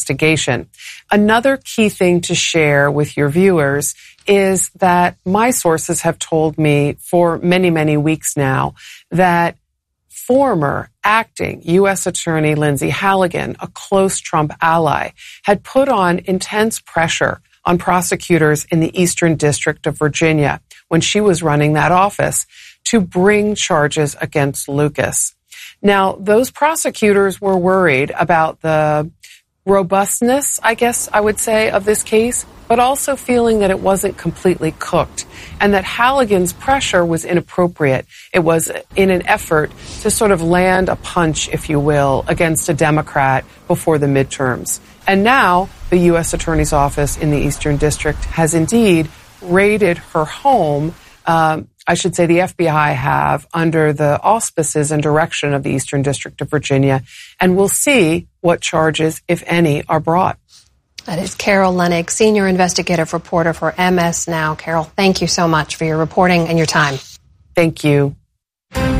investigation. Another key thing to share with your viewers is that my sources have told me for many, many weeks now that former acting U.S. Attorney Lindsay Halligan, a close Trump ally, had put on intense pressure on prosecutors in the Eastern District of Virginia when she was running that office to bring charges against Lucas. Now, those prosecutors were worried about the robustness, I guess I would say, of this case, but also feeling that it wasn't completely cooked and that Halligan's pressure was inappropriate. It was in an effort to sort of land a punch, if you will, against a Democrat before the midterms. And now the U.S. Attorney's Office in the Eastern District has indeed raided her home. I should say the FBI have, under the auspices and direction of the Eastern District of Virginia, and we'll see what charges, if any, are brought. That is Carol Leonnig, senior investigative reporter for MS Now. Carol, thank you so much for your reporting and your time. Thank you.